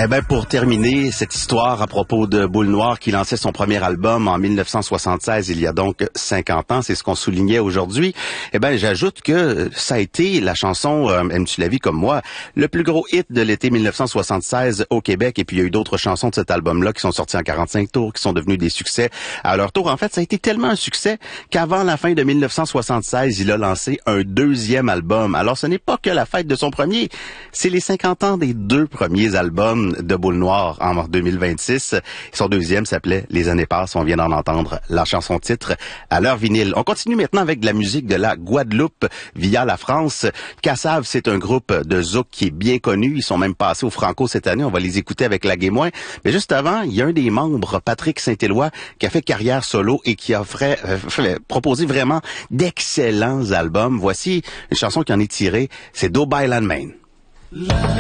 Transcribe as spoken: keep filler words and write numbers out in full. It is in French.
Eh ben, pour terminer cette histoire à propos de Boule Noire qui lançait son premier album en mille neuf cent soixante-seize, il y a donc cinquante ans, c'est ce qu'on soulignait aujourd'hui. Eh ben, j'ajoute que ça a été la chanson, euh, aimes-tu la vie comme moi, le plus gros hit de l'été mille neuf cent soixante-seize au Québec. Et puis, il y a eu d'autres chansons de cet album-là qui sont sorties en quarante-cinq tours, qui sont devenues des succès à leur tour. En fait, ça a été tellement un succès qu'avant la fin de mille neuf cent soixante-seize, il a lancé un deuxième album. Alors, ce n'est pas que la fête de son premier, c'est les cinquante ans des deux premiers albums de Boule Noire en deux mille vingt-six. Son deuxième s'appelait Les années passent. On vient d'en entendre la chanson titre à leur vinyle. On continue maintenant avec de la musique de la Guadeloupe via la France. Kassav, c'est un groupe de zouk qui est bien connu. Ils sont même passés au Franco cette année. On va les écouter avec la Guémoin. Mais juste avant, il y a un des membres, Patrick Saint-Éloi, qui a fait carrière solo et qui a fait, euh, proposé vraiment d'excellents albums. Voici une chanson qui en est tirée. C'est Do Bailan Main.